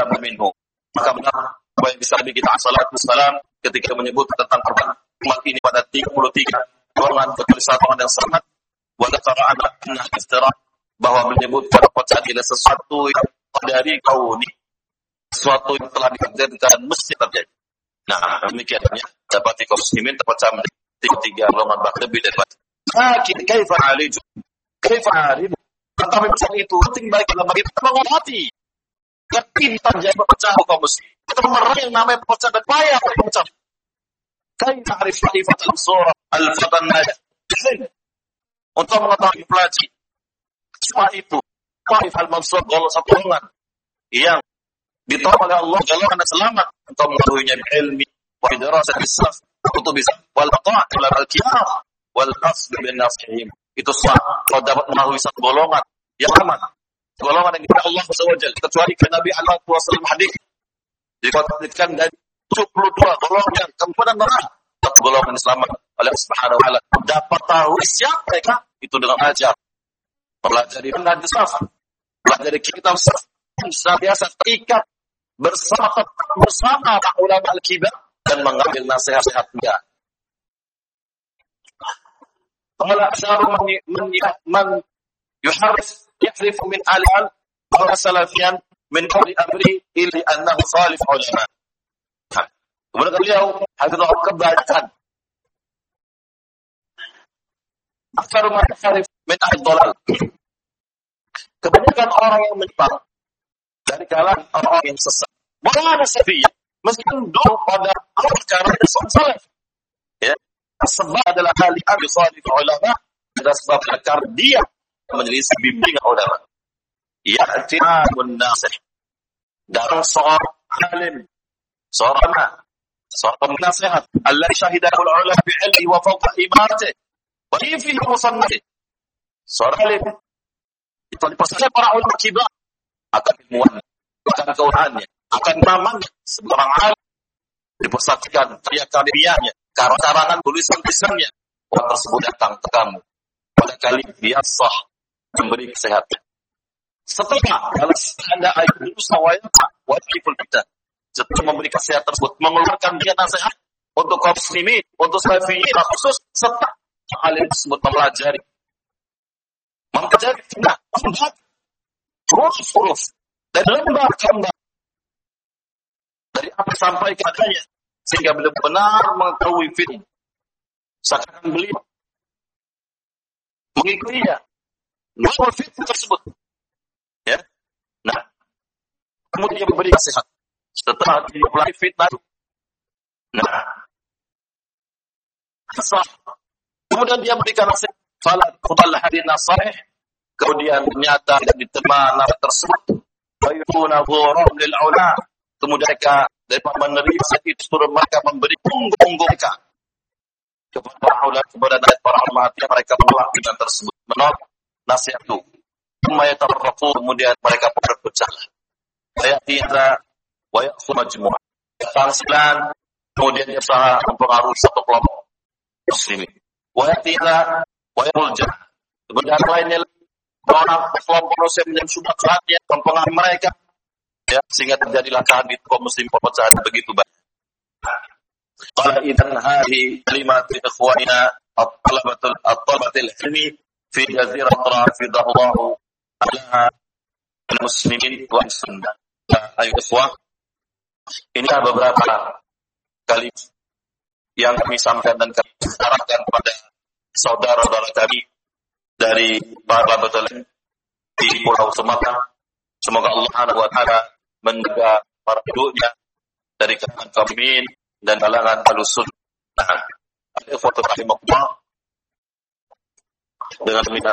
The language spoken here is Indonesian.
salama minhu. Maka benar apa yang bisa Nabi kita salam ketika menyebut tentang korban umat ini pada 33 golongan ketulisan yang sangat wadakara anak istirahat bahwa menyebutkan pecah adalah sesuatu yang dari kauni, sesuatu yang telah ditakdirkan mesti terjadi. Nah, demikiannya dapat kaum muslimin terpecah menjadi 3 golongan bahkan lebih dari itu. Lakin kaifa aliju? Kaifa aliju? Tetapi pesan itu penting bagi kita mengobati. Ketika terjadi perpecahan kaum muslimin, kita memerangi yang namanya perpecahan dan payah perpecahan. Kaifa arif sifat al-surah al-fatan najah. Untuk mengetahui pelajari semua itu Taif al-Mansur golongan satu golongan yang ditolong oleh Allah golongan dan selamat untuk mengetahuinya ilmi wa idrasat bis-saf kutub wal qa'at ila al-qiyam wal asl bin nasihim. Itu sah kalau dapat mengetahui satu golongan yang aman, golongan yang diberi Allah SWT, kecuali ke Nabi SAW hadis dikatakan dari 72 golongan yang kemudian neraka, satu golongan selamat oleh Subhanahu wa taala. Dapat tahu siapa mereka itu dengan ajar, pelajari manhaj salaf, pelajari kitab salaf, senantiasa terikat bersama para ulama al-kibar dan mengambil nasihat-nasihatnya. Qala asharu man يحرف من العلم أو سلفيا من قول أمره إلا أنه صالح علماء. Kemudian beliau hafizahullah kebanyakan aktsar ma yahrif min al-dhalal. Kebanyakan orang yang menyimpang dari kalangan orang yang sesat. Bukan salafiyah, meskipun dulu pada perkara salaf. Ya, sebab adalah hal yang salih ulama, ada sebab akar dia menyelisih bimbingan ulama. Ya'ti'amun nasih. Dalam seorang alim, seorang penasihat, Allah syahidahu al-ulama bi'ilmihi wa fawqa imaratihi wa fi musannafih. Seorang alim itu dipercaya para ulama kibar akan ilmuannya, akan keutaannya, akan namanya. Seorang alim dipersaksikan karya-karyanya, karangan tulisan-tulisannya. Orang tersebut datang ke kamu pada kali dia sah memberi kesehatan. Setelah kalau Anda ayat usawaya wajibul kita setelah memberi kesehatan tersebut mengeluarkan dia nasihat untuk kaum muslimin, untuk salafiyin khusus setelah alim tersebut mempelajari huruf dan lembar-lembar dari apa sampai kepadanya sehingga benar-benar mengetahui fiqh. Seakan beliau mengikutinya nomor fiqh tersebut. Ya. Nah, kemudian dia memberi nasihat setelah dia mulai fitnah. Nah, kemudian dia memberikan nasihat. Falat qudal hadin nasih. Kemudian ternyata tidak diterima nasihat tersebut. Bayuna dhurum lil ulama. Kemudian mereka daripada menerima nasihat itu mereka memberi punggung mereka kepada para ulama, kepada para ulama yang mereka menolak dengan tersebut, menolak nasihat itu. Kemudian mereka berpecah. Ayatnya wa ya'khudhu majmu'ah. Tangsilan kemudian dia berusaha mempengaruhi satu kelompok muslimin. Wa ya'tina wa yulja. Kemudian lainnya orang kelompok muslim yang sudah saatnya mempengaruhi mereka. Ya, sehingga terjadilah keadaan kaum muslim perpecahan begitu banyak. Qala idzan hadhihi kalimat ikhwanina at-talabatul ilmi fi jazirat rafidahullah ala muslimin wa sunnah. Ayo ikhwah, ini adalah beberapa kali yang kami sampaikan dan kami sarankan kepada saudara-saudara kami dari para betul di Pulau Sumatera. Semoga Allah Subhanahu wa taala menjaga para penduduknya dari kalangan kaum muslimin dan kalangan Ahlussunnah. Al-ikhwatu rahimakumullah. Dengan